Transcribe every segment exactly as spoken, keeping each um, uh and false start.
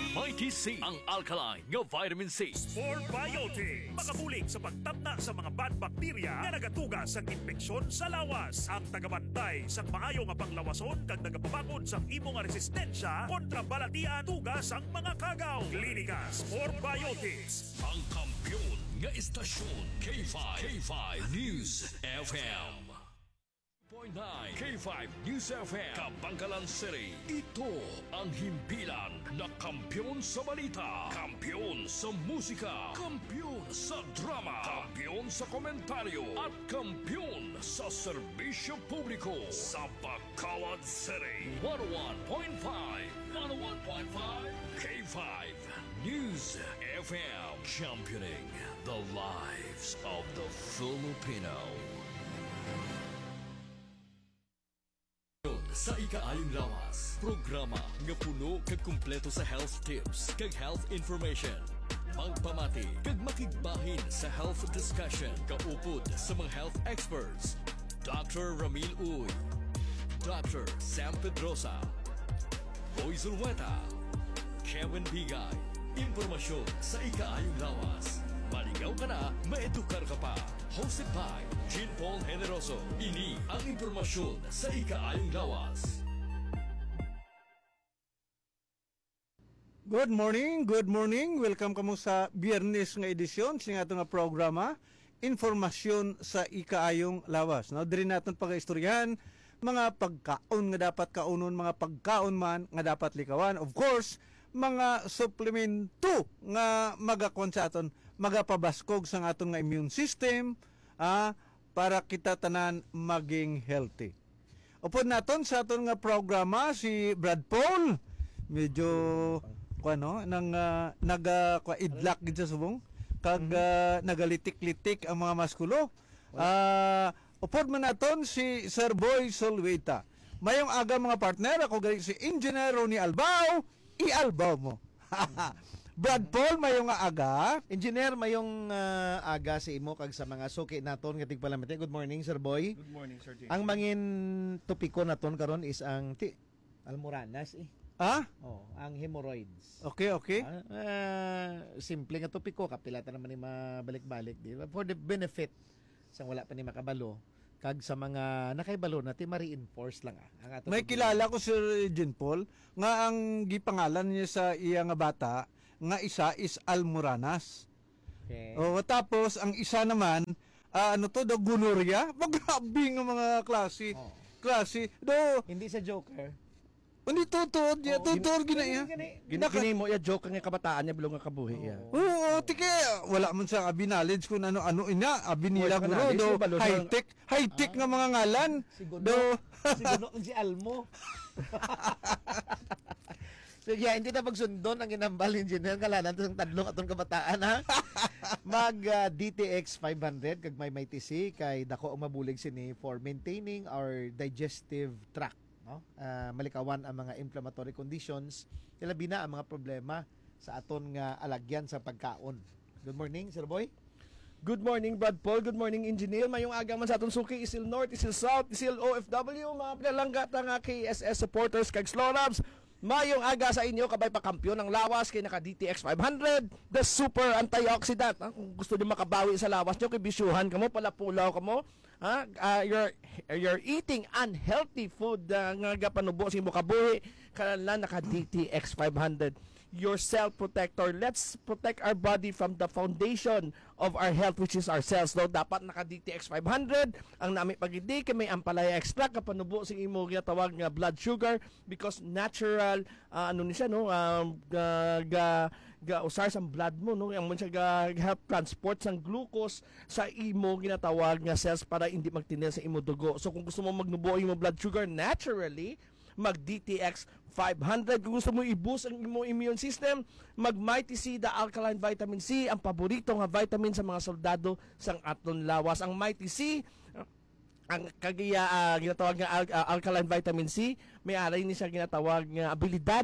Mighty C, ang alkaline nga vitamin C. Sport Biotic, makabulig sa pagtabna sa mga bad bakterya nga nagatugas sa infeksyon sa lawas. Ang tagabantay sa maayo nga panglawason kag nagapabakod sa imo nga resistensya kontra balatian tugas ang mga kagaw. Klinika Sport Biotics. Ang kampiyon nga istasyon K five. K five News F M. point nine K five News F M, Kabangkalan City. Ito ang himpilan na kampiyon sa balita, kampiyon sa musika, kampiyon sa drama, kampiyon sa komentaryo, at kampiyon sa serbisyo publiko sa Bacalad City. one oh one point five one oh one point five K five News F M, championing the lives of the Filipino. Sa ikaayong lawas, programa nga puno kag kumpleto sa health tips kag health information. Magpamati kag makigbahin sa health discussion kaupod sa mga health experts. Doctor Ramil Uy, Doctor Sam Pedrosa, Boy Zulweta, Kevin Bigay. Impormasyon sa ikaayong lawas. Maligaw ka na, maedukar ka pa. Hosted by Jean Paul Generoso. Ini ang impormasyon sa ikaayong lawas. Good morning, good morning. Welcome kamo sa Biyernes nga edisyon sa ato nga programa, Informasyon sa ikaayong lawas. No, diri naton pag-istoryahan mga pagkaon nga dapat kaunon, mga pagkaon man nga dapat likawan. Of course, mga suplemento nga magakon sa aton, magapabaskog sa aton nga immune system, ah, para kita tanan maging healthy. Upod naton sa aton nga programa si Brad Paul, medyo kuano nang uh, naga kwa idlak gid sa subong kag uh, nagalitik-litik ang mga maskulo. Ah, uh, upod man naton si Sir Boy Solweta. Mayong aga mga partner, ako gali si Engineer Ronnie Albao. I-albaw mo. Brad Paul, mayong nga aga. Engineer, mayong uh, aga sa imo kag sa mga suki naton nga tigpalamete. Good morning, Sir Boy. Good morning, Sir James. Ang mangin topiko naton karon is ang ti almoranas eh. Ah? Oh, ang hemorrhoids. Okay, okay. Uh, uh, simple nga topiko, kapila ta naman ni mabalik-balik, di ba? For the benefit sa wala pa ni makabalo kag sa mga nakaibalo natin ma-reinforce lang ah. Ang ato May kilala ko si Jean Paul nga ang gipangalan niya sa iya nga bata nga isa is Almoranas. Okay. O tapos ang isa naman uh, ano to, the gonorrhea. Magrabi nga mga klase. Oh. Klase. Do Hindi sa Joker. hindi totoo niya, Oh, totoo gina iya. Gini, gini mo ya joke nga kabataan niya bilong nga kabuhi ya. Oo, tike, wala man sa abi knowledge kung ano-ano ina, abi nila Wala ka guro, knowledge, do, balo sa- high-tech, high-tech nga mga ngalan. Siguro. Do, Siguro si Almo. So yeah, hindi na magsundon ang ginambal engineer kalanan sa tadlong atong kabataan ha. Mag uh, D T X five hundred kag may may T C kay dako ang mabulig sini for maintaining our digestive tract, no? Uh, malikawan ang mga inflammatory conditions, labi na ang mga problema sa aton nga alagyan sa pagkaon. Good morning, Sir Boy. Good morning, Brad Paul. Good morning, Engineer. Mayong aga man sa atong suki, Isil North, Isil South, Isil O F W, mga pinalanggat nga K S S supporters kag Slorabs. Mayong aga sa inyo, kabay pa kampiyon ng lawas kay naka D T X five hundred, the super antioxidant. Ha? Kung gusto niyo makabawi sa lawas niyo, kibisyuhan kamo, palapulaw kamo. Ha? Uh, you're, you're eating unhealthy food uh, nga gapanubo sa imo kabuhi, kanala naka D T X five hundred. Your cell protector. Let's protect our body from the foundation of our health, which is our cells. So, dapat naka D T X five hundred. Ang nami pagidi kay may ampalaya extract kapanubo sing imo tawag nga blood sugar because natural uh, ano ni siya no um, ga, ga, ga usar sa blood mo no ang siya ga help transport sang glucose sa imo ginatawag nga cells para hindi magtinil sa imo dugo. So kung gusto mo magnubo imo blood sugar naturally, mag D T X five hundred. Kung gusto mo i-boost ang imo immune system, mag Mighty C, the alkaline vitamin C, ang paborito nga vitamin sa mga soldado sang aton lawas. Ang Mighty C, ang kagiya uh, ginatawag nga al- uh, alkaline vitamin C, may aray ni siya ginatawag nga abilidad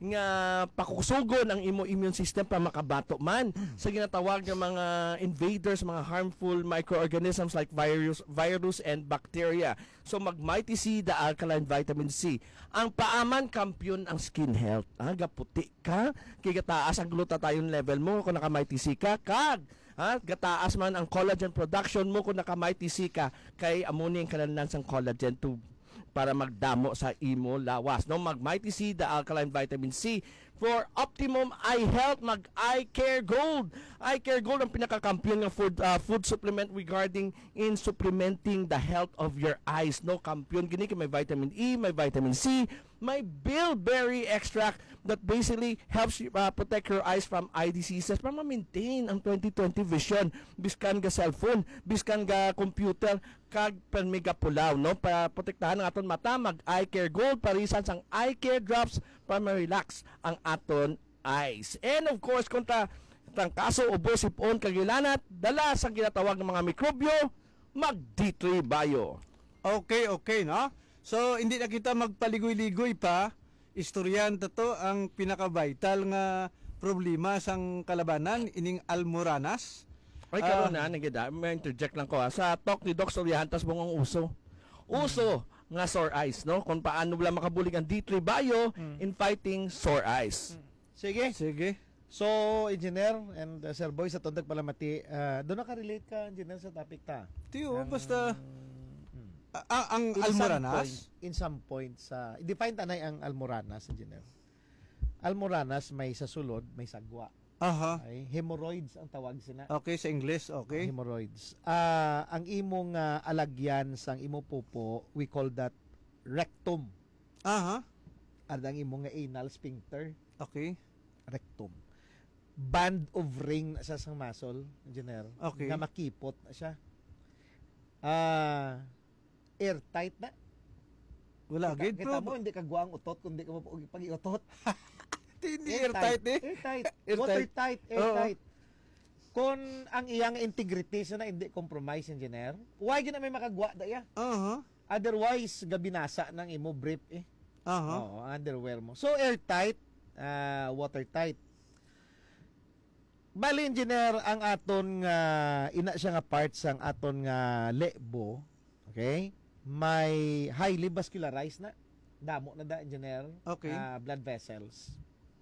nga pakusugon ang imo immune system para makabato man sa ginatawag ng mga invaders, mga harmful microorganisms like virus, virus and bacteria. So mag-Mighty C, the alkaline vitamin C. Ang paaman kampiyon ang skin health. Ah, gaputi ka, kay gataas ang glutathione level mo kung naka-Mighty C ka, kag ha, gataas man ang collagen production mo kung naka-Mighty C ka, kay amuni ang kanalan sang collagen to para magdamo sa imo lawas. No, mag-Mighty C, the alkaline vitamin C. For optimum eye health, mag-Eye Care Gold. Eye Care Gold ang pinakakampiyon ng food uh, food supplement regarding in supplementing the health of your eyes. No, kampiyon gini kay may vitamin E, may vitamin C, may bilberry extract that basically helps you uh, protect your eyes from eye diseases para ma-maintain ang twenty twenty vision. Biskan ga cellphone, biskan ga computer, kag permiga pulaw, no? Para protektahan ang aton mata, mag-Eye Care Gold, parisan sang Eye Care Drops para ma-relax ang aton eyes. And of course, kontra trangkaso, ubo, sipon, kagilanat, dala sa ginatawag ng mga mikrobyo, mag-D three Bio. Okay, okay, no? So, hindi na kita magpaligoy-ligoy pa. Istoryan to to ang pinaka-vital nga problema sang kalabanan ining almoranas. Ay, karon na, nagida, may interject lang ko ha. Sa talk ni Doc Soriantas mong uso. Uso nga sore eyes, no? Kung paano wala makabulig ang D three Bio in fighting sore eyes. Sige. Sige. So, engineer and uh, Sir Boy, sa tundag palamati, uh, doon naka-relate ka, engineer, sa topic ta. Tiyo, basta Hmm. a- ang In some almoranas. point, in some point sa define tanay ang almoranas, engineer. Almoranas may sa sulod, may sagwa. Aha. Ay hemorrhoids ang tawag sina. Okay, sa English, okay. Hemorrhoids. Ah, ang imong uh, alagyan sang imo pupo, we call that rectum. Aha. At ang imong nga anal sphincter, Okay. rectum. Band of ring na sa sang muscle, engineer. Okay. Nga makipot na siya. Ah, airtight na. Wala Kita, gid kita pro. mo hindi ka guang utot kundi ka mo pag-iutot. Hindi airtight eh. Airtight. Airtight. Watertight, airtight. Kung ang iyang integrity sa na hindi compromise, engineer, why gina may makagwa da ya? Aha. Otherwise, gabinasa ng imo brief eh. Aha. Oo, underwear mo. So, airtight, uh, watertight. Bali, engineer, ang aton nga, ina siya nga parts ang aton nga lebo, okay? May highly vascularized na. Damo na da, engineer. Okay. ah, blood vessels.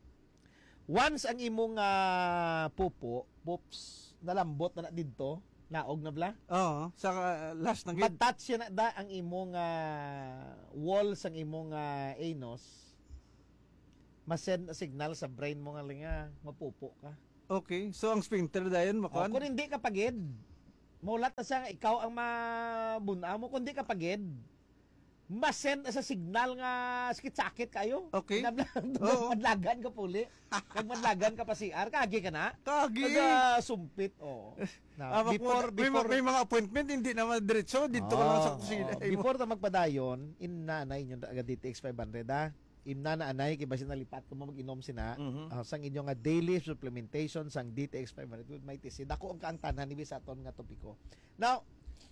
Once ang imong uh, pupo, poops, nalambot na na dito, naog na bla, Oo. Sa uh, last na gid. matouch siya na da ang imong uh, walls ang imong uh, anus, masend na signal sa brain mo nga linga, mapupo ka. Okay. So ang sphincter dayon Oh, makuan. kung hindi ka pagid, mulat na siya nga ikaw ang mabuna mo, kung hindi ka pagid, masend na sa signal nga sakit-sakit kayo. Okay. Oo. Madlagan ka puli. Kag madlagan ka pa si R, kagi ka na. Kagi. Kag sumpit. Oo. Ah, Now, before, may, before, may mga appointment hindi na madiretso dito ka lang sa kusina. Oo. Before ta magpadayon, inanay nyo agad D T X five hundred ha. Imnanaanay kay basin nalipat ko mo mag-inom sina. Mhm. Ah, sang inyo nga daily supplementation sang D T X five hundred with my T C. Dako ang kaangtanan ni sa aton nga topiko. Now,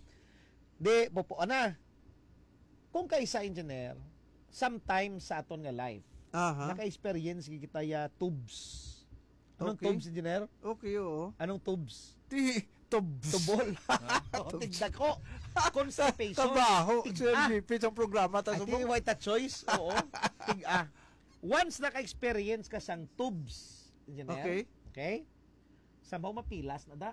di popo na. Kung kaisa engineer, sometimes sa aton nga life, Aha. naka-experience kita ya tubes. Anong Okay. tubes engineer? Okay, oo. Anong tubes? Ti tubs. Tubol. Oh, tigda ko. Constipation. Kabaho. Sir Tig-a. G P sa programa ta Ay, sa di white a choice. Oo. Tig-a. Once naka-experience ka sang tubes, engineer. Okay. Okay? Sabaw mapilas na da.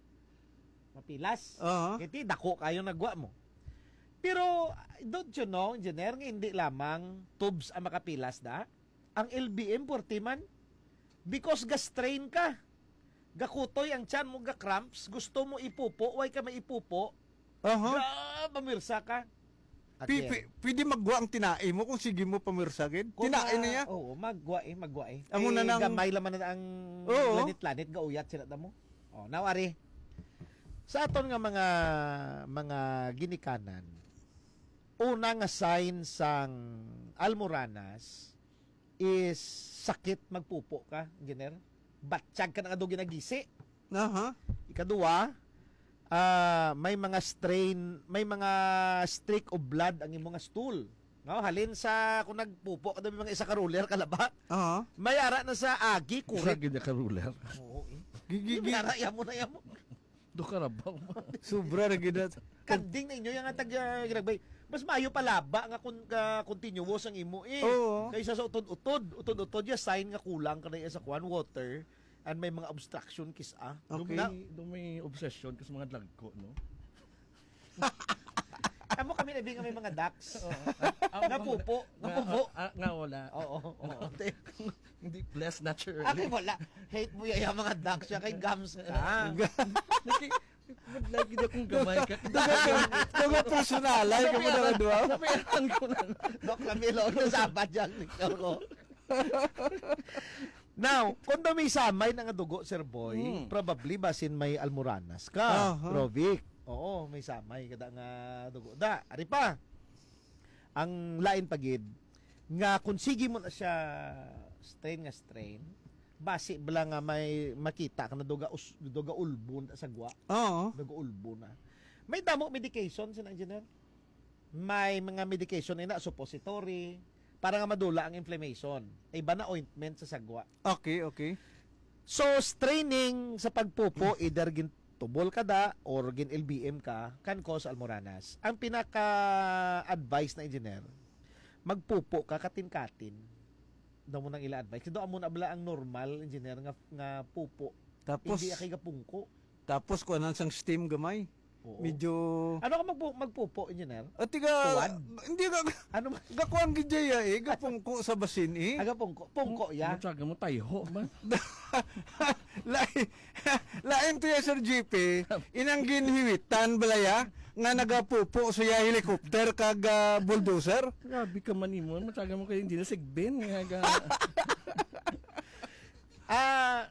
Mapilas. Aha. Kiti dako kayo nagwa mo. Pero don't you know, engineer, nga hindi lamang tubes ang makapilas da. Ang L B M forty man. Because ga-strain ka. Gakutoy ang tiyan mo, ga-cramps. Gusto mo ipupo, way ka maipupo. Aha. Ga, mamirsa ka. Pi, pi, pwede magwa ang tinae mo kung sige mo pamirsagin. Tinae na niya. Oo, magwa eh, magwa eh. Amo na eh, nang- gamay laman na ang Oo. lanit-lanit, gauyat sila ta mo. Oh, now ari. Sa aton nga mga mga ginikanan, una nga sign sang almoranas is sakit magpupo ka, engineer. Batsyag ka na nga ginagisi. Aha. Ikaduwa, ah may mga strain, may mga streak of blood ang imong nga stool. No, halin sa kung nagpupo kada mga isa ka ruler kalaba. Aha. Mayara na sa agi kurit. Kurag yun ka ruler. Oo. Eh. Gigi Mayara yamo na yamo. Do ka rabaw. sobra ra gid. Kanding na inyo yung nga tag uh, ginagbay. Mas maayo palaba nga kun ka continuous ang imo eh. Oo. Kaysa sa utod-utod, utod-utod ya sign nga kulang ka na sa kwan water and may mga obstruction kis ah. Okay. Na, Do may obsession kasi mga dagko, no? amo kami nabi nga may mga ducks. Napupo, Nga, napupo. ah, nga wala. Oo, oo. Hindi blessed naturally. Akin wala. Hate mo yung mga ducks siya kay gums ka. Naki, lagi na kong gamay ka. Duga personalay ka mo na duwa. Napiran ko na. Dok Lamilo, nasabat dyan. ko. Now, kung daw may samay na nga dugo, Sir Boy, Hmm. probably basin may almoranas ka, Aha. Rovic. Oo, may samay kada nga dugo. Da, ari pa. Ang lain pagid nga kung sige mo na siya strain nga strain, base bala nga may makita ka na duga us, duga ulbon sa gwa, Oo. duga ulbon na. May damo medication sa engineer. May mga medication na suppository para nga madula ang inflammation. Ay iba na ointment sa sagwa. Okay, okay. So, straining sa pagpupo, either gintubol ka da or gin L B M ka, can cause almoranas. Ang pinaka-advice na engineer, magpupo ka katin-katin. Daw mo nang ila-advise. Daw mo na bala ang normal engineer nga, nga pupo. Tapos Hindi akay kapungko. tapos kuanan sang steam gamay. Oo. Medyo Ano ka magpu- magpupo, engineer? at tiga Tuwad? hindi ka Ano ba? gakuan gid ya eh gapungko sa basin eh. Aga pungko. Pungko, ya. Matsaga mo tayo man. Lain lain to ya Sir G P inang ginhiwitan balaya nga nagapupo sa ya helicopter kag ah, bulldozer. Grabe ka man mo. Matsaga mo kayo hindi na sigbin. Nga ga. Ah,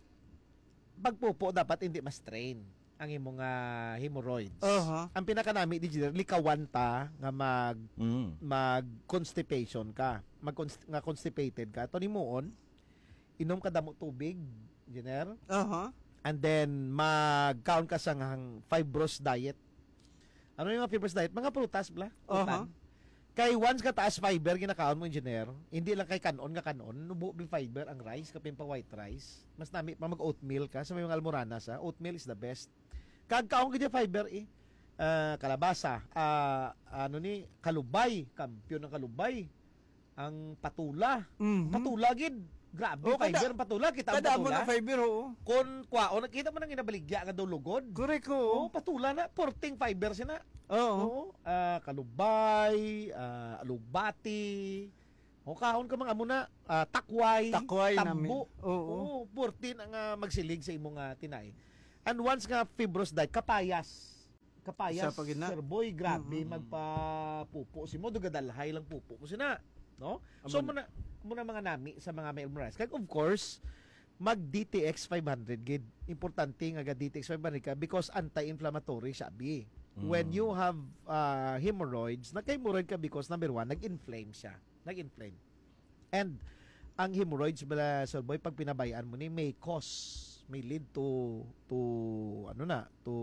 pagpupo dapat hindi ma-strain ang imong uh, hemorrhoids. Aha. Ang pinakanami di Jenner, likawan ta nga mag Mm. mag constipation ka. Mag nga constipated ka. To nimuon, inom ka damo tubig, Jenner. Aha. And then magkaon ka sa ngang fibrous diet. Ano yung mga fibrous diet? Mga prutas bla. Aha. Utan. Kay once ka taas fiber ginakaon mo engineer, hindi lang kay kanon nga kanon, nubo bil fiber ang rice kapin pa white rice. Mas nami pa mag oatmeal ka sa may mga almoranas ha. Oatmeal is the best. Kag kaon gid fiber eh. Ah, kalabasa, ah, ano ni kalubay, kampiyon ng kalubay. Ang patula. Mhm. Patula gid. Grabe Oh, kada- fiber ang patula kita ang Kada mo patula. na fiber oo. Kon kwao nakita mo nang ginabaligya nga daw lugod. Correct Oh, ko. patula na fourteen fiber sina. Oo. Oo, ah, kalubay, ah, alubati. O kahon ka mga muna, ah, takway, Takway tambo. namin. Oo. Oo, fourteen ang ah, magsilig sa imong uh, tinay. And once nga fibrous diet, kapayas. Kapayas, Isa pa gina. Sir Boy, grabe Mm-mm. magpapupo. Si mo dugadalhay lang pupo mo sina, no? So muna muna mga nami sa mga may almoranas. Kag of course, mag D T X five hundred gid. Importante nga ga D T X five hundred ka because anti-inflammatory siya bi. When you have uh, hemorrhoids, nagka-hemorrhoid ka because number one, nag-inflame siya. Nag-inflame. And ang hemorrhoids bala, Sir Boy, pag pinabayaan mo ni may cause, may lead to to ano na, to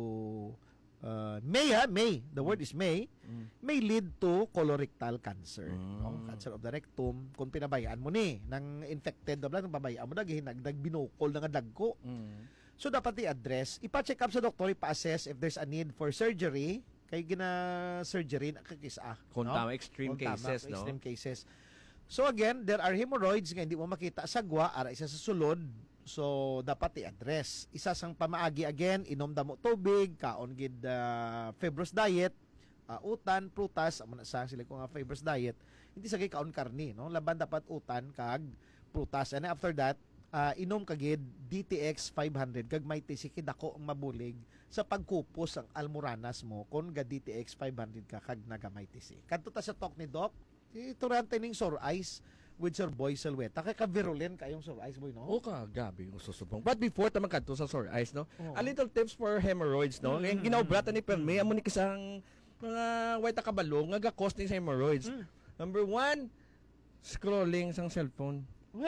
uh, may ha, may. The word is may. May lead to colorectal cancer. No? Cancer of the rectum. Kung pinabayaan mo ni ng infected, bala nang pabayaan mo na gihinagdag binukol na nga dagko. Mm. So, dapat i-address. Ipa-check up sa doktor, ipa-assess if there's a need for surgery. Kay gina-surgery na kakisa. Kung no? tama, extreme Kung tama, cases, no? extreme cases. So, again, there are hemorrhoids nga hindi mo makita sa gwa, ara isa sa sulod. So, dapat i-address. Isa sang pamaagi, again, inom damo tubig, kaon gid uh, fibrous diet, uh, utan, prutas, amo na sa sila ko nga fibrous diet. Hindi sa kaon karni, no? Laban dapat utan kag prutas. And after that, uh, inom kagid D T X five hundred kag may tisiki dako ang mabulig sa pagkupos ang almoranas mo kon ga D T X five hundred ka kag nagamay tisi. Kadto ta sa talk ni Doc, iturante ning sore eyes with Sir Boy Salweta. Kay ka-virulent kayong sore eyes boy, no? O ka, gabi yung susubong. But before taman kadto sa sore eyes, no? Oo. A little tips for hemorrhoids, no? Yung ginaobratan ni Perme, amo ni kasang mga white kabalo nga ga-cause ni sa hemorrhoids. Mm. Number one, scrolling sang cellphone. Eh,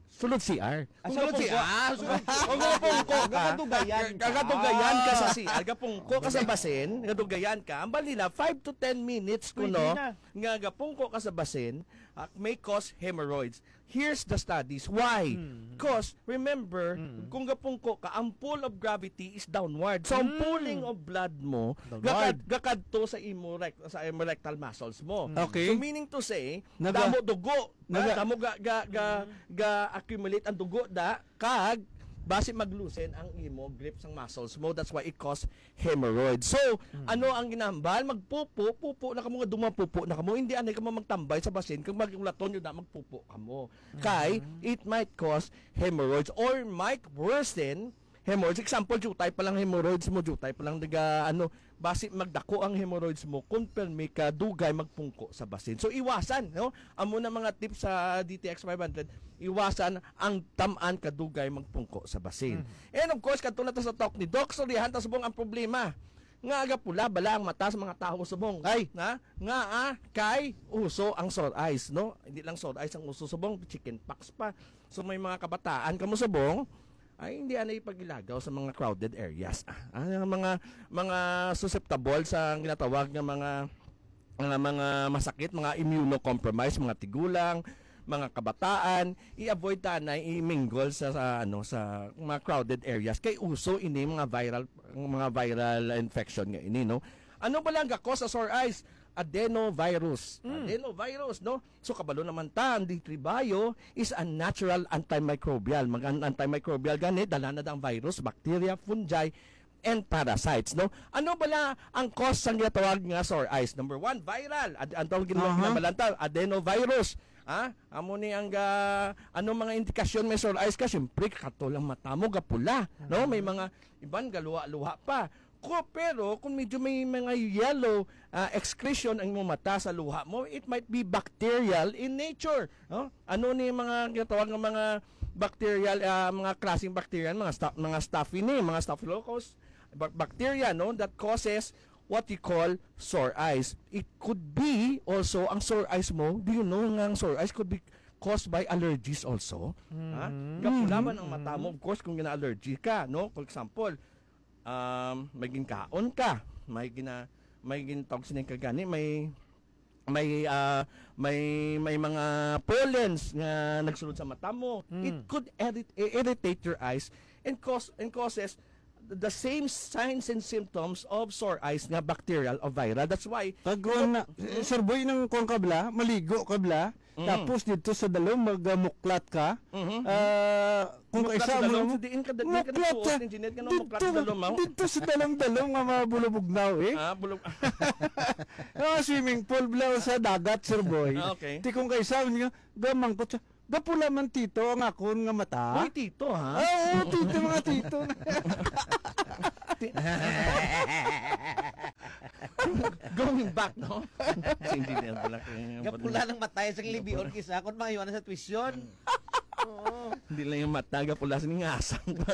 sulod C R. Ah, sulod C R. Kung gapungko ka, Gagadugayan ka. gagadugayan ka sa C R, gapungko ka sa basin, gagadugayan ka. Ang bali na five to ten minutes Pwede kuno na. nga gapungko ka sa basin, ah, may cause hemorrhoids. Here's the studies. Why? Because remember, kung gapungko ka, ang pull of gravity is downward. So ang pulling of blood mo gakad Downward. gakadto sa imo rect, sa imo rectal muscles mo. Okay. So meaning to say, Naga- damo dugo, Naga- Naga, damo ga ga ga, ga accumulate ang dugo da kag base maglusen ang imo grip sang muscles mo. That's why it cause hemorrhoids. So, ano ang ginambal? Magpupo, pupo na kamo nga dumapupo na kamo. Hindi anay kamo magtambay sa basin kung magulaton yun na magpupo kamo. Kay it might cause hemorrhoids or might worsen hemorrhoids. Example, jutay pa lang hemorrhoids mo, jutay pa lang naga ano, base magdako ang hemorrhoids mo, confirm ka dugay magpungko sa basin. So iwasan, no? Amo na mga tips sa D T X five hundred, iwasan ang tamaan kadugay magpungko sa basin. And of course, katulad ta sa talk ni Doc Sorihan, ta subong ang problema. Nga aga pula bala ang mata sa mga tao subong. Kay, na? Nga ah, kay uso ang sore eyes, no? Hindi lang sore eyes ang uso subong, chicken pox pa. So may mga kabataan kamo subong, ay hindi ana ipagilagaw sa mga crowded areas. Ah, ang mga mga susceptible sa ginatawag nga mga mga mga masakit, mga immunocompromised, mga tigulang, mga kabataan, i-avoid tanay i-mingle sa, sa ano sa mga crowded areas kay uso ini mga viral mga viral infection nga ini, no. Ano ba lang gako sa sore eyes? Adenovirus. Adenovirus, no? So kabalo naman ta, ang D three bio is a natural antimicrobial. Mag antimicrobial gani dala na ang virus, bacteria, fungi, and parasites, no? Ano bala ang cause sang ginatawag nga sore eyes? Number one, viral. Ad ang tawag Aha. ginabalanta, adenovirus. Ha? Amo ni ang ga, ano mga indikasyon may sore eyes ka? Siyempre, katulang mata mo gapula, no? May mga iban galuwa-luha pa. Ko, pero kung medyo may mga yellow uh, excretion ang imo mata sa luha mo, it might be bacterial in nature, no? Ano ni mga ginatawag ng mga bacterial uh, mga klaseng bacteria, mga sta- mga staphy ni, mga staphylococcus ba- bacteria, no, that causes what you call sore eyes. It could be also ang sore eyes mo. Do you know nga ang sore eyes could be caused by allergies also? Ha? Kapulaman ang mata mo, of course, kung gina-allergy ka, no? For example, um, may ginkaon ka, may gina may gintawag sining kagani, may may ah, may may mga pollens nga nagsulod sa mata mo. It could irrit- irritate your eyes and cause and causes the same signs and symptoms of sore eyes nga bacterial o viral. That's why Kagwan na, eh, Sir Boy, ng kung kabla, maligo kabla, tapos dito sa dalom magmuklat ka. Ah, kung Muklat kaisa sa mo dalom, mo, so diin ka- diin ka muklat nagsuot, ka. engineer ka na Dito, muklat sa dalom, ah. dito sa dalom-dalom nga mga bulubugnaw eh. ah bulog Ah, swimming pool bla sa dagat, Sir Boy. Ah, okay. Ti kung kaisa mo gamang ko siya. Gapula man tito ang akon nga mata. Uy, tito, ha? Ah, oo, tito mga tito. Going back, no? Si engineer pala. kaya- Gapula ng matay sa libion kisa kon maayuan sa tuition. Oo. Hindi lang yung mata, gapula sa ngasang pa.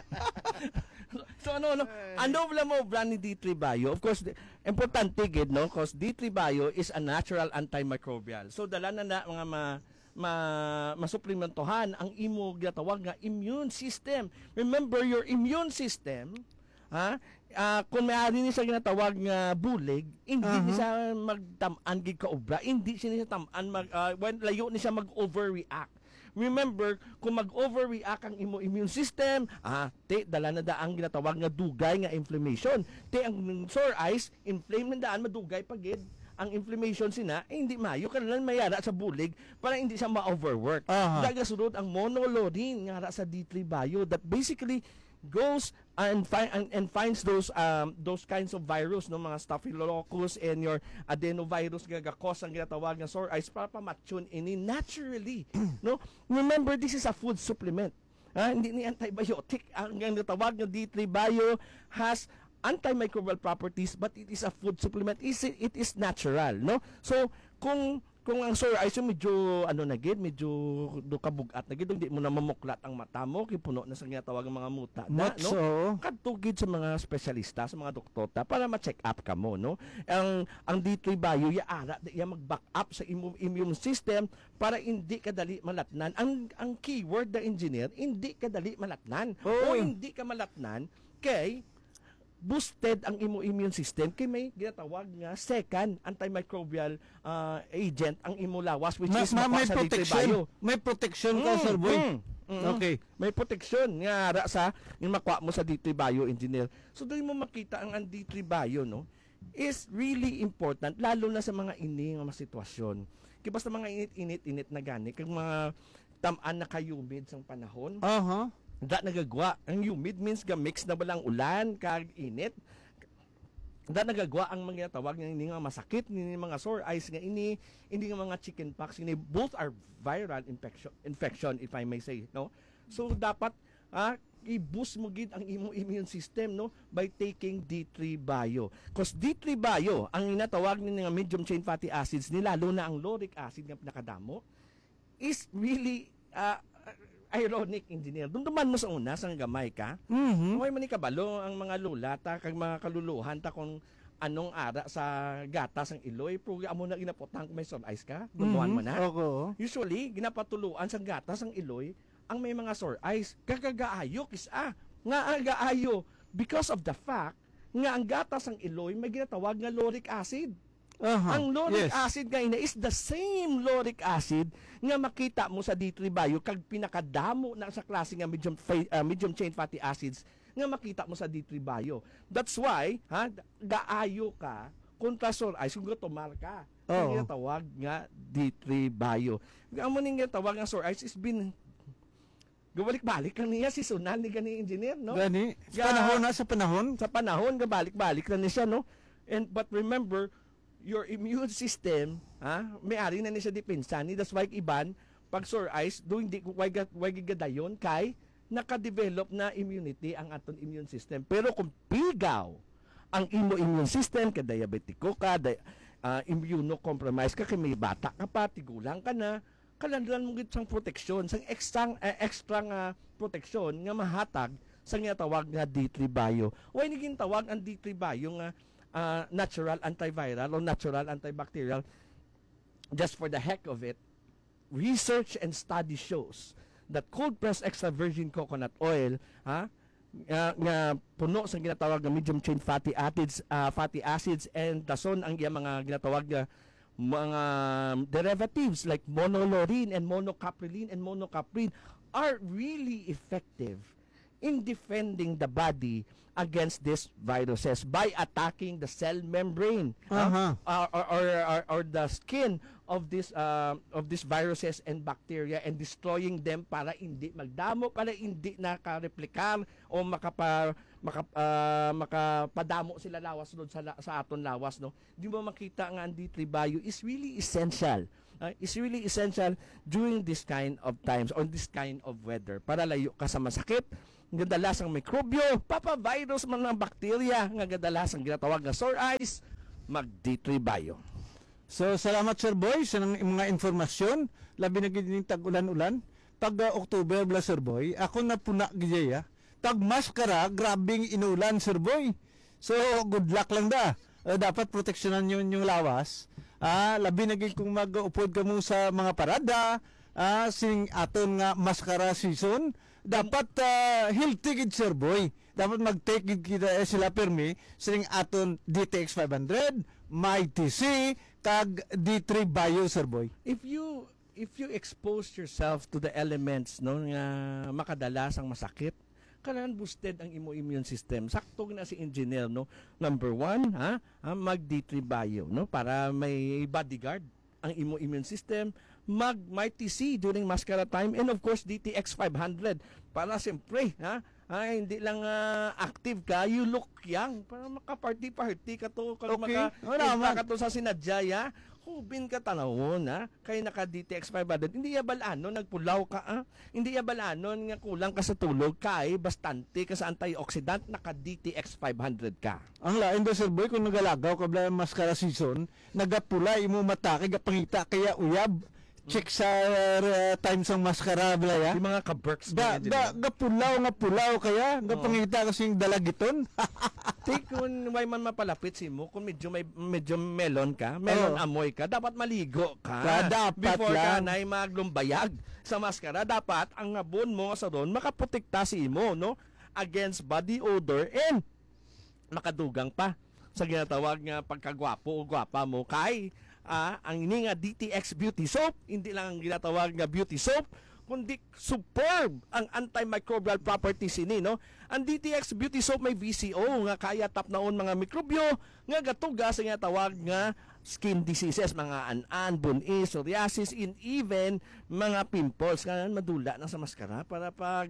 So ano ano, ano wala mo brand ni D three Bio? Of course, the- importante gid, no? Because D three Bio is a natural antimicrobial. So dala na na mga ma ma masuplimentohan ang imo ginatawag nga immune system. Remember your immune system, ha? Ah, kung may ni sa ginatawag nga bulig, hindi Aha. ni siya magtamaan gid ka obra, hindi siya ni siya tamaan mag ah, when layo ni siya mag-overreact. Remember, kung mag-overreact ang imo immune system, ah, te, dala na da ang ginatawag nga dugay nga inflammation. Te, ang sore eyes, inflame na daan, madugay pagid. Ang inflammation sina, eh, hindi mayo, kailangan mayara sa bulig para hindi siya ma-overwork. Aha. Daga sunod ang monolodin nga sa D three Bio that basically goes and find and, and finds those um those kinds of virus, no, mga staphylococcus and your adenovirus nga gakos ang ginatawag nga sore eyes para pa-matune ini naturally. No, remember, this is a food supplement. Ah, hindi ni antibiotic. Ang ginatawag nga D three Bio has antimicrobial properties, but it is a food supplement. Is it, it is natural, no? So kung kung ang sore eyes yung medyo ano na gid, medyo do kabugat na gid, hindi mo na mamuklat ang mata mo, kay puno na sa ginatawag ng mga muta na, Much no? so. Kadto gid sa mga espesyalista, sa mga doktor ta para ma-check up ka mo, no? Ang ang D three bio ya ara ya mag-back up sa immune, immune system para hindi ka dali malatnan. Ang ang keyword na engineer, hindi ka dali malatnan. Oo. O hindi ka malatnan kay boosted ang imo immune system kay may ginatawag nga second antimicrobial uh, agent ang imo lawas which Ma- is ma- may makuha sa D three bio. protection. May protection ka, Mm, Sir Boy. mm, mm. Okay. May protection nga ara sa yung makuha mo sa D three bio engineer. So doon mo makita ang, ang D three bio, no, is really important lalo na sa mga ini nga mga sitwasyon. Kaya basta mga init-init-init na gani kag mga tamaan na kayumid sang panahon. Aha. Da nagagwa. Ang humid means ga mix na walang ulan, kag init. Da nagagwa ang mga tawag ng ini nga masakit, ini mga sore eyes nga ini, hindi nga mga chicken pox, ini both are viral infection, infection if I may say, no? So dapat ah, i-boost mo gid ang imo immune system, no, by taking D three bio. Cause D three bio ang inatawag ni nga medium chain fatty acids ni lalo na ang lauric acid nga nakadamo is really uh, ironic engineer. Dumduman mo sa una sang gamay ka. Mhm. May man ni kabalo ang mga lula ta kag mga kaluluhan ta kung anong ara sa gatas ang iloy pero amo na ginaputang kung may sore eyes ka. Dumduman mo na. Oo. Usually ginapatuluan sang gatas ang iloy ang may mga sore eyes kagagaayo kisa nga ang gaayo because of the fact nga ang gatas ang iloy may ginatawag nga lauric acid. Aha. Ang lauric Yes. acid nga ina is the same lauric acid nga makita mo sa D three bio kag pinakadamo na sa klase nga medium fa- uh, medium chain fatty acids nga makita mo sa D three bio. That's why ha gaayo ka kontra sore eyes kung gutomar ka. Oo. Ang tawag nga D three bio. Ang mo ning tawag nga sore eyes is been gabalik-balik lang niya si Sunal ni gani engineer, no? Gani. Sa Ga- panahon na sa panahon. sa panahon gabalik-balik lang niya, no? And but remember, your immune system, ha, may-ari na niya sa depensa ni. That's why iban pag sore eyes, do hindi ko why why gadayon kay naka-develop na immunity ang aton immune system. Pero kung pigaw ang imo immune system, kay diabetiko ka, di, uh, immunocompromised ka, kay may bata ka pa, tigulang ka na, kalandalan mo gid sang proteksyon, sang extra uh, extra nga proteksyon nga mahatag sa nga tawag nga D three bio. Why ni tawag ang D three bio nga uh, natural antiviral o natural antibacterial? Just for the heck of it, research and study shows that cold pressed extra virgin coconut oil, ha, nga, nga puno sa ginatawag nga medium chain fatty acids, uh, fatty acids and dason ang iyang mga ginatawag nga mga derivatives like monolaurine and monocapryline and monocapryl are really effective in defending the body against these viruses by attacking the cell membrane, Aha. uh, or, or, or, or the skin of this uh, of these viruses and bacteria and destroying them para hindi magdamo, para hindi nakareplikar o makapa maka, uh, makapadamo sila lawas doon sa, la- sa aton lawas, no? Di mo makita nga ang D three bio is really essential. Uh, is really essential during this kind of times or this kind of weather para layo ka sa masakit, nga dalas ang mikrobyo, papavirus man ng bakterya, nga gadalas ang ginatawag nga sore eyes, mag D three bio. So, salamat Sir Boy sa nang mga informasyon. Labi na gid ning tag-ulan-ulan. Pag uh, October bla Sir Boy, ako na puna gid ya. Tag maskara, grabing inulan Sir Boy. So, good luck lang da. Uh, dapat proteksyonan yun yung lawas. Ah, labi na gid kung mag-upod ka mo sa mga parada, ah, sing aton nga maskara season, dapat uh, healthy gid Sir Boy. Dapat mag-take gid kita eh, sila permi sing aton D T X five hundred, My T C, kag D three bio Sir Boy. If you if you expose yourself to the elements, no, nga makadalas ang masakit, kailangan boosted ang imo immune system. Sakto na si engineer, no. Number one, ha, ha mag D three bio, no, para may bodyguard ang imo immune system. Mag My T C during mascara time, and of course D T X five hundred para siyempre, ha, ay hindi lang uh, active ka, you look young para maka-party-party ka to, kag Okay. maka Oh, naman. ka to sa sinadya, ya. hubin ka tanawon ha, kay naka D T X five hundred, hindi yabalano, nagpulaw ka ha, hindi yabalano nga kulang ka sa tulog, kay bastante ka sa antioxidant, naka D T X five hundred ka. Ang lain daw, Sir Boy, kung nagalagaw ka bala mascara season, nagapula, imo mata, kay gapangita, kaya uyab. Check sa uh, times ang mascara bala ya. Yung mga ka-berks Da, da, gapulaw nga pulaw kaya, gapangita kasing dalagiton. Take kung may man mapalapit si mo, kung medyo may medyo melon ka, melon Oo. amoy ka, dapat maligo ka. Ah, dapat Before ka lang. na maglumbayag sa maskara, dapat ang abon mo sa doon makaprotekta si mo, no? Against body odor and makadugang pa sa ginatawag nga pagkagwapo o gwapa mo kay ah, ang ini nga D T X Beauty Soap, hindi lang ang ginatawag nga beauty soap, kundi superb ang antimicrobial properties ini, no? Ang D T X Beauty Soap may V C O nga kaya tap naon mga mikrobyo nga gatuga sa nga tawag nga skin diseases, mga an-an, bunis, psoriasis, and even mga pimples. Kaya madula na sa maskara para pag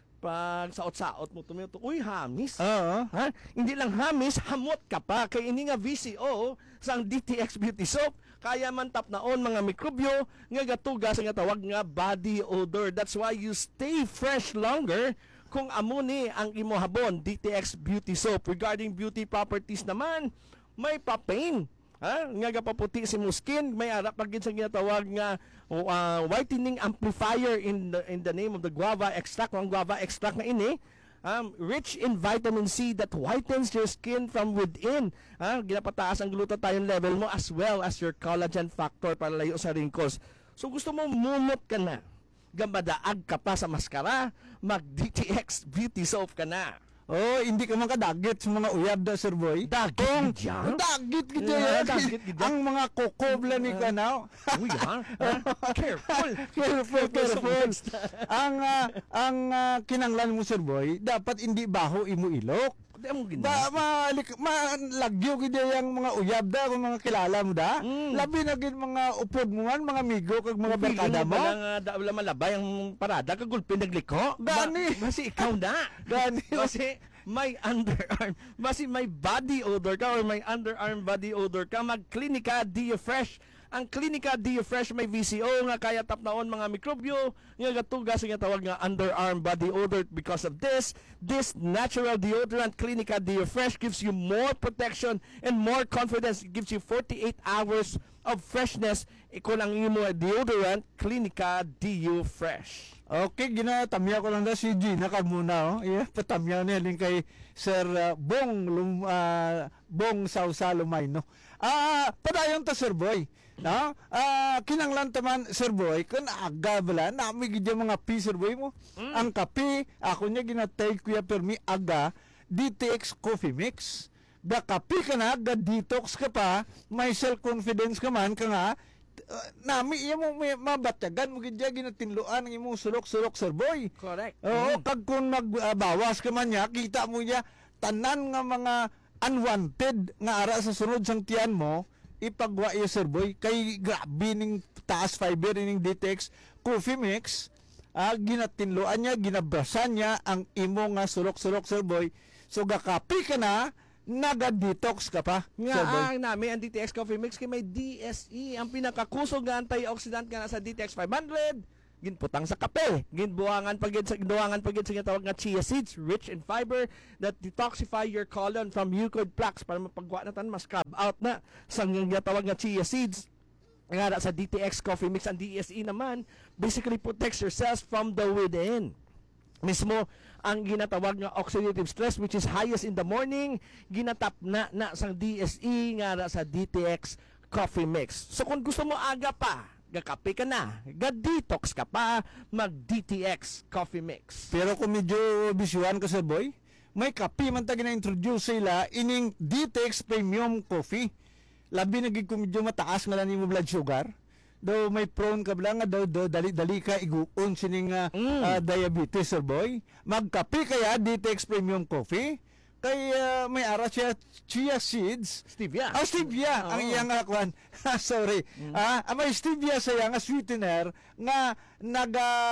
pag saot-saot mo tumito, uy, hamis. Oo. Ha? Hindi lang hamis, hamot ka pa. Kaya ini nga V C O sa D T X Beauty Soap, kaya man tap naon mga mikrobyo nga gatuga sa nga tawag nga body odor. That's why you stay fresh longer kung amo ni ang imo habon D T X Beauty Soap. Regarding beauty properties naman, may papain. Ha? Nga gapaputi si mo skin, may ara pagid sa ginatawag nga uh, whitening amplifier in the in the name of the guava extract, ang guava extract na ini. Um, rich in vitamin C that whitens your skin from within. Ha? Ginapataas ang glutathione level mo as well as your collagen factor para layo sa wrinkles. So gusto mo mumot ka na, gambadaag ka pa sa maskara, mag D T X Beauty Soap ka na. Oh, hindi ka man kadagit sa mga uyab da, Sir Boy. Dagit Kung- gid yan? Dagit gid Yeah, yan. dagit gid yan. Ang mga kokobla ni kanaw. Uy, ha? Ha? Careful. Careful, careful. sa- ang ah, ang ah, kinanglan mo, Sir Boy, dapat hindi baho imo ilok. Di mo gina. Ba malik malagyo gid yang mga uyab da kung mga kilala mo da. Mm. Labi na gid mga upod mo man, mga migo kag mga barkada mo. Lang uh, da wala malabay ang parada kagulpin nagliko. Gani. Ba, basi ikaw na. Gani. Basi may underarm, basi may body odor ka or may underarm body odor ka, mag Clinica Dio Fresh. Ang Clinica Dio Fresh may V C O nga kaya tap naon mga mikrobyo nga gatuga sa nga tawag nga underarm body odor. Because of this, this natural deodorant Clinica Dio Fresh gives you more protection and more confidence. It gives you forty-eight hours of freshness. Iko lang imo deodorant Clinica Dio Fresh. Okay, ginatamya ko lang da si Gina kag muna, oh. Yeah, patamya niya din kay Sir uh, Bong Lum, uh, Bong Sausa Lumay, no. Ah, padayon ta, Sir Boy. No? Ah, kinanglan taman, Sir Boy, kun aga bala nami gid yung mga pi, Sir Boy mo. Ang kape, ako niya ginatay kuya permi aga D T X Coffee Mix. Da kape ka na, da detox ka pa, may self-confidence ka man ka nga, uh, nami iya mo may mabatyagan mo gid ginatinluan ang imong sulok-sulok, Sir Boy. Correct. Oo, kag kung magbawas ka man niya, kita mo niya tanan nga mga unwanted nga ara sa sunod sang tiyan mo, ipagwa iyo, Sir Boy, kay grabe ning taas fiber ning D T X Coffee Mix. Ah, ginatinluan niya, ginabrasan niya ang imo nga sulok-sulok, Sir Boy. So gakapi ka na, naga-detox ka pa, Nga Sir Boy. ang nami ang D T X Coffee Mix kay may D S E, ang pinakakusog nga antioxidant nga nasa D T X five hundred. Ginputang sa kape, ginbuhangan pagid sa ginduhangan pagid sa tawag nga chia seeds, rich in fiber that detoxify your colon from mucoid plaques para mapagwa na tan mas scrub out na sa nga tawag nga chia seeds. Nga na sa D T X Coffee Mix ang D S E naman basically protects your cells from the within. Mismo ang ginatawag nga oxidative stress which is highest in the morning, ginatap na na sang D S E nga na sa D T X Coffee Mix. So kung gusto mo aga pa, gakape ka na, ga-detox ka pa, mag-D T X Coffee Mix. Pero kung medyo bisyuhan ka, Sir Boy, may kape man ta gina-introduce sila ining D T X Premium Coffee. Labi na gid kung medyo mataas nga lang nimo blood sugar. Daw may prone ka bala nga daw, daw dali dali ka iguon sining uh, Mm. uh, diabetes, Sir Boy. Magkape kaya D T X Premium Coffee kay uh, may ara siya chia seeds. Stevia. Ah, stevia Oo. ang iyang nga kwan. Sorry. Ah, ah, may stevia sa nga sweetener nga naga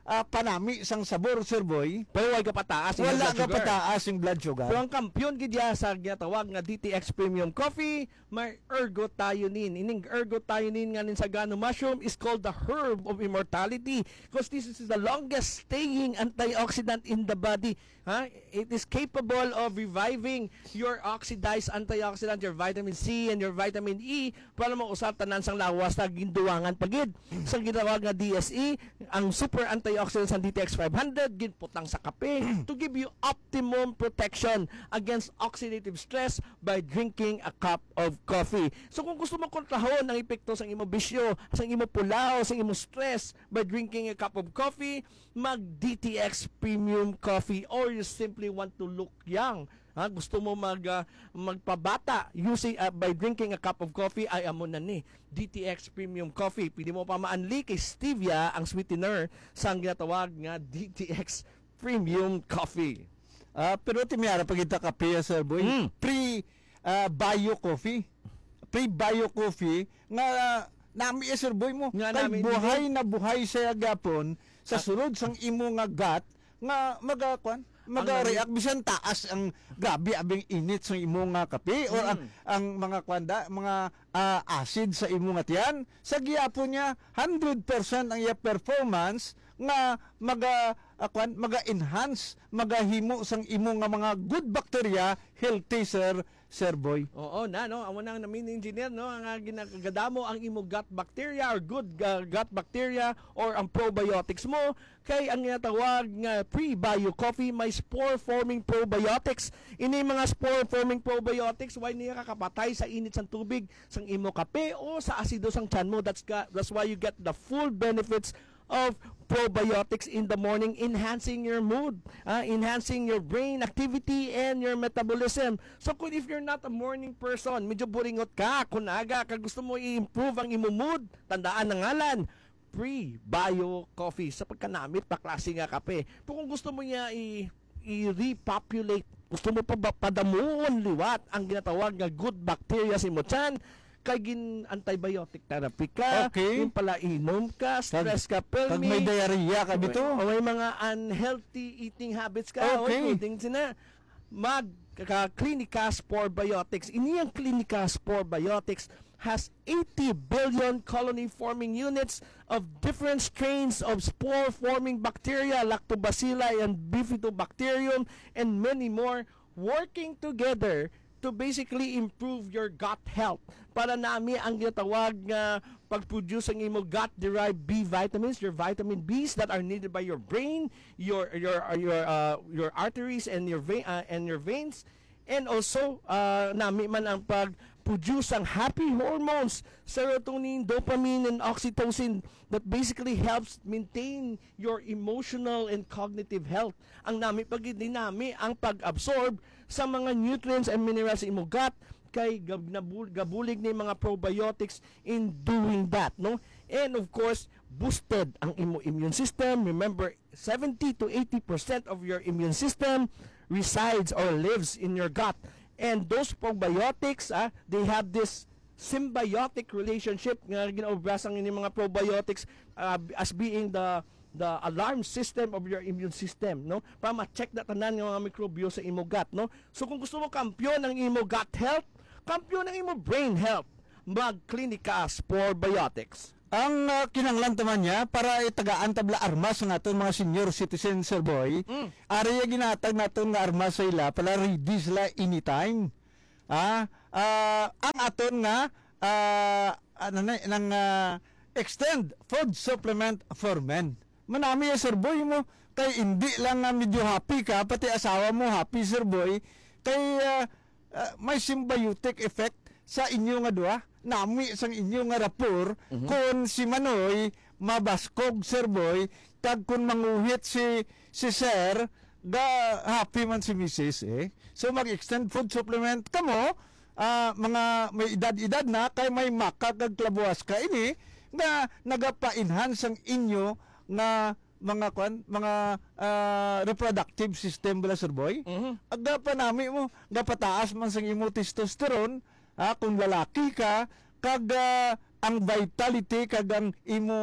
ah, panami sang sabor, Sir Boy. Pero wala ka pataas. yung Wala blood ka sugar. pataas yung blood sugar. Pero ang kampiyon gidya sa ginatawag nga D T X Premium Coffee, may ergothioneine. Ining ergothioneine nga nin sa gano mushroom is called the herb of immortality because this is the longest staying antioxidant in the body. Ha? It is capable of reviving your oxidized antioxidant, your vitamin C and your vitamin E para mausap tanan sang lawas na ginduwangan pagid. Sa ginawag nga D S E, ang super antioxidant sa D T X five hundred ginputang sa kape to give you optimum protection against oxidative stress by drinking a cup of coffee. So kung gusto mo kontrahon ang epekto sa imo bisyo, sa imo pulaw, sa imo stress by drinking a cup of coffee, mag D T X Premium Coffee, or you simply want to look young. Ha, gusto mo mag uh, magpabata using uh, by drinking a cup of coffee, ay amo na ni D T X Premium Coffee. Pwede mo pa maanli kay stevia ang sweetener sa ginatawag nga D T X Premium Coffee. Ah, pero timiyara pag kita kape, Sir Boy. Mm. Pre ah, bio coffee. Pre bio coffee nga ah, nami eh, Sir Boy mo. Nga Kay nami, buhay na buhay sa gapon Ah. sa sulod sang imo nga gat nga magakwan mag-react bisan taas ang grabe abing init sa imo nga kape or ang, ang mga kwanda mga ah, acid sa imo nga tiyan sa giyapon niya one hundred percent ang iya performance nga maga akwan maga-enhance magahimo sang imo nga mga good bacteria healthy, sir Sir Boy. Oo na, no? Amo nang namin engineer, no? Ang uh, ginagadamo ang imo gut bacteria or good uh, gut bacteria or ang probiotics mo kay ang ginatawag nga pre-bio coffee may spore-forming probiotics. Ini mga spore-forming probiotics why niya kakapatay sa init sang tubig sang imo kape o sa asido sang tiyan mo. That's ga, that's why you get the full benefits of probiotics in the morning, enhancing your mood, uh, enhancing your brain activity and your metabolism. So kung if you're not a morning person, medyo buringot ka, kunaga, kag gusto mo i-improve ang imo mood, tandaan ang ngalan, pre-bio coffee. Sa pagkanamit, paklase nga kape. Pero kung gusto mo niya i- i-repopulate, gusto mo pa ba- padamuon liwat ang ginatawag nga good bacteria sa imo tiyan, kay gin antibiotic therapy ka, Okay. yung pala inom ka, stress ka, Pag may diarrhea ka dito. o may mga unhealthy eating habits ka, Okay. o including sina mag ka Clinica Spore Biotics. Ini ang Clinica Spore Biotics has eighty billion colony forming units of different strains of spore forming bacteria, Lactobacilli and Bifidobacterium and many more working together to basically improve your gut health. Para nami ang ginatawag nga pag-produce ang imo gut-derived B vitamins, your vitamin Bs that are needed by your brain, your your your uh, your arteries and your vein uh, and your veins, and also uh, nami man ang pag-produce ang happy hormones, serotonin, dopamine, and oxytocin that basically helps maintain your emotional and cognitive health. Ang nami pag nami ang pag-absorb sa mga nutrients and minerals sa imo gut kay gab, nabul, gabulig ni mga probiotics in doing that, no? And of course, boosted ang imo immune system. Remember, seventy to eighty percent of your immune system resides or lives in your gut. And those probiotics, ah, they have this symbiotic relationship nga ginaobrasang ini mga probiotics uh, as being the the alarm system of your immune system, no? Para ma-check na tanan ng mga mikrobyo sa imo gut, no? So kung gusto mo kampiyon ng imo gut health, kampiyon ng imo brain health, mag-Clinica Spore Biotics. Ang uh, kinanglan taman niya para itagaan tabla armas ng aton mga senior citizen, Sir Boy. Mm. Ari ginatag naton nga armas sa ila para ready sila anytime. Ah, ah, ang aton nga ah, ano na nang ah, extend food supplement for men. Manami ya, Sir Boy mo kay hindi lang nga medyo happy ka pati asawa mo happy, Sir Boy, kay ah, ah, may symbiotic effect sa inyo nga duha nami sang inyo nga rapor kung si Manoy mabaskog, Sir Boy, kag kung manguhit si si Sir ga happy man si Missus eh. So mag-extend food supplement kamo ah, mga may edad-edad na kay may makakag klabuas ka ini nga nagapa-enhance ang inyo nga mga kwan mga ah, reproductive system bala, Sir Boy. Mhm. Agda pa nami mo gapataas man sang imo testosterone. Ah, kung lalaki ka, kag ah, ang vitality kag ang imo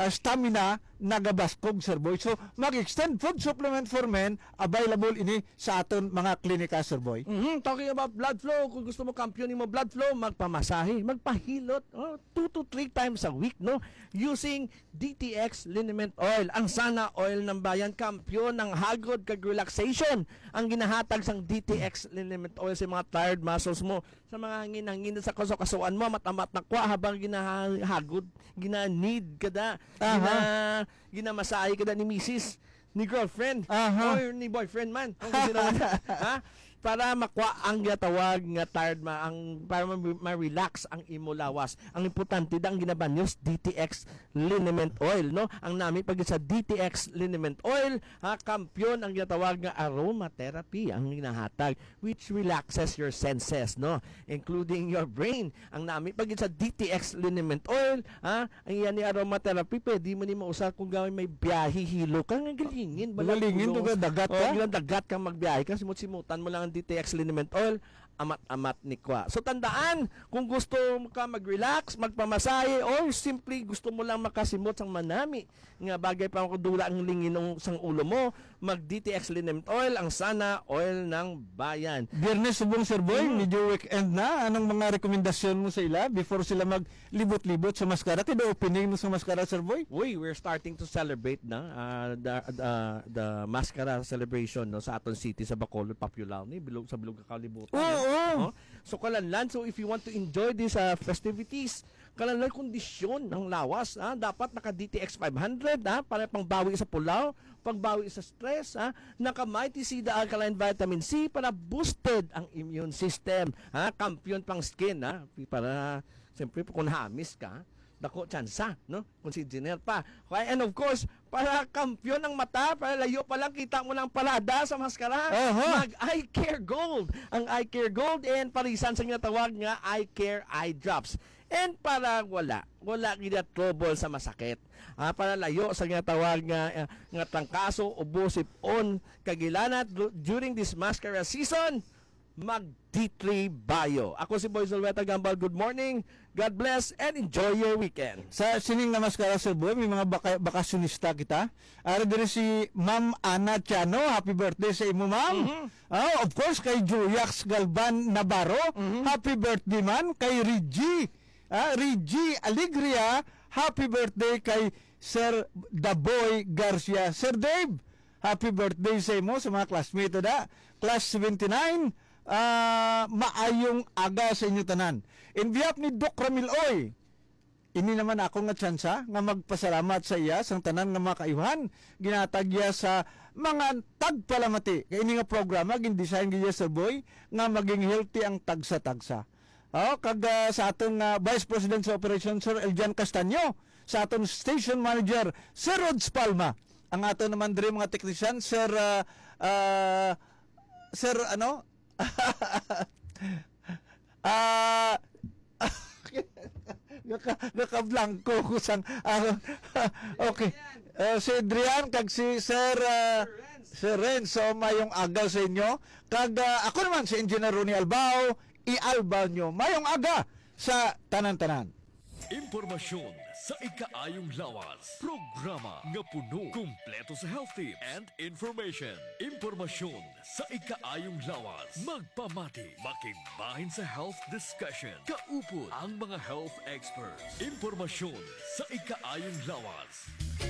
uh, stamina nagabaskog, Sir Boy. So, mag-extend food supplement for men available ini sa aton mga klinika, Sir Boy. Mhm, talking about blood flow, kung gusto mo kampyonin mo blood flow, magpamasahe, magpahilot, oh, two to three times a week, no? Using D T X Liniment Oil. Ang sana oil ng bayan, kampyon ng hagod kag relaxation. Ang ginahatag sang D T X Liniment Oil sa mga tired muscles mo, sa mga hangin-hangin sa kasukasuan mo, matamat na kwa habang ginahagod, gina-need kada, gina, ginamasahe kada ni misis, ni girlfriend, Aha. or ni boyfriend man. Kung gusto naman, ha? Para makwa ang gatawag nga tired ma ang para ma- ma-relax ang imo lawas. Ang importante dang ginabanyos D T X Liniment Oil, no? Ang nami pag sa D T X Liniment Oil, ha, kampyon ang ginatawag nga aromatherapy ang ginahatag, which relaxes your senses, no? Including your brain. Ang nami pag sa D T X Liniment Oil, ha, ang yan ni aromatherapy, pwede mo ni mausap kung gawin may biyahe, hilo ka nga galingin. Galingin, duga dagat ka? Oh, dagat kang magbiyahe ka, simut-simutan mo lang ang D T X Liniment Oil, amat-amat ni kwa. So tandaan, kung gusto mo ka mag-relax, magpamasahe, or simply gusto mo lang makasimot sang manami, nga bagay pa ako dula ang lingin ng sang ulo mo, mag-D T X Liniment Oil, ang sana oil ng bayan. Biyernes subong, Sir Boy, medyo weekend na. Anong mga rekomendasyon mo sa ila before sila maglibot-libot sa maskara? Tido opening mo sa maskara, Sir Boy? Uy, we're starting to celebrate na uh, the, the the mascara celebration, no, sa aton city sa Bacolod, Popular ni bilog sa bilog ka kalibutan. Oo, oo. No? So kalanlan, so if you want to enjoy these uh, festivities, kalanlan kondisyon ng lawas, ha? Dapat naka D T X five hundred, ha? Para pangbawi sa pulaw, pagbawi sa stress, ha? Naka Mighty Sida Alkaline Vitamin C para boosted ang immune system, ha? Kampiyon pang skin, ha? Para siyempre kung hamis ka, dako tsansa, no? Kung si engineer pa. Okay, and of course, para kampyon ng mata, para layo pa lang, kita mo lang palada sa maskara. Aha. Mag Eye Care Gold. Ang Eye Care Gold and parisan sa tawag nga Eye Care Eye Drops. And para wala, wala gina trouble sa masakit. Ah, para layo sa tawag nga, uh, nga trangkaso, ubo, sipon, kagilanat during this mascara season, mag D three Bio. Ako si Boy Zolweta Gambal. Good morning. God bless and enjoy your weekend. Sa sining na maskara, Sir Boy, may mga baka, bakasyonista kita. Ara din si Ma'am Ana Chano. Happy birthday sa imo, Ma'am. Mm-hmm. Ah, of course, kay Juliax Galban Navarro. Mm-hmm. Happy birthday man. Kay Rigi. Ah, Rigi Alegria. Happy birthday kay Sir Daboy Garcia. Sir Dave, happy birthday sa imo sa mga classmate da. Class seventy-nine. Uh, maayong aga sa inyo tanan. In behalf ni Doc Ramil Oy, ini naman ako nga tsansa nga magpasalamat sa iya sang tanan nga mga kaiwan ginatagya sa mga tagpalamati. Kaya ini nga programa gin-design gid Sir Boy nga maging healthy ang tagsa-tagsa. Oh, kag uh, sa aton uh, Vice President sa Operation Sir Eljan Castaño, sa aton Station Manager Sir Rods Palma, ang aton naman diri mga technician Sir uh, uh, Sir ano Ah, naka naka-blanco ko sang uh, okay. Uh, si Adrian kag si Sir uh, Sir Renzo mayong aga sa inyo. Kag uh, ako naman si Engineer Ronnie Albao, i-albaw nyo mayong aga sa tanan-tanan. Impormasyon sa ikaayong lawas. Programa nga puno, kumpleto sa health tips and information. Impormasyon sa ikaayong lawas. Magpamati, makimbahin sa health discussion. Kaupod ang mga health experts. Impormasyon sa ikaayong lawas.